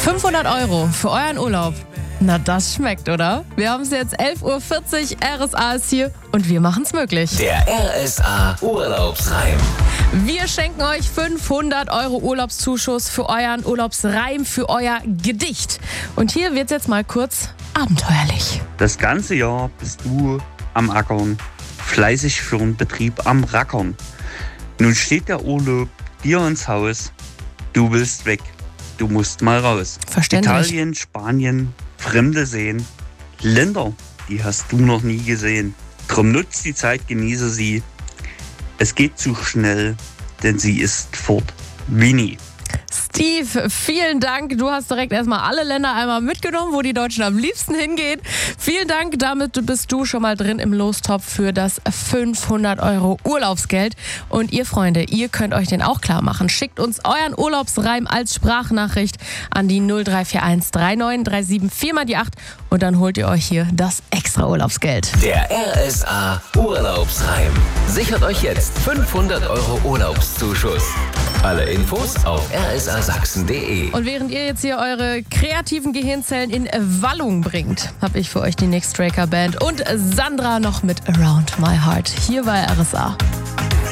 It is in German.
500 € für euren Urlaub. Na, das schmeckt, oder? Wir haben es jetzt 11.40 Uhr, RSA ist hier und wir machen es möglich. Der RSA Urlaubsreim. Wir schenken euch 500 € Urlaubszuschuss für euren Urlaubsreim, für euer Gedicht. Und hier wird's jetzt mal kurz abenteuerlich. Das ganze Jahr bist du am Ackern, fleißig für den Betrieb am Rackern. Nun steht der Urlaub dir ins Haus, du willst weg, du musst mal raus. Verständlich. Italien, Spanien, Fremde sehen, Länder, die hast du noch nie gesehen. Drum nutzt die Zeit, genieße sie. Es geht zu schnell, denn sie ist fort wie nie. Steve, vielen Dank. Du hast direkt erstmal alle Länder einmal mitgenommen, wo die Deutschen am liebsten hingehen. Vielen Dank, damit bist du schon mal drin im Lostopf für das 500 € Urlaubsgeld. Und ihr Freunde, ihr könnt euch den auch klar machen. Schickt uns euren Urlaubsreim als Sprachnachricht an die 0341 3937 4x8 und dann holt ihr euch hier das extra Urlaubsgeld. Der RSA Urlaubsreim. Sichert euch jetzt 500 € Urlaubszuschuss. Alle Infos auf rsasachsen.de. Und während ihr jetzt hier eure kreativen Gehirnzellen in Wallung bringt, habe ich für euch die Nick Straker Band und Sandra noch mit Around My Heart hier bei RSA.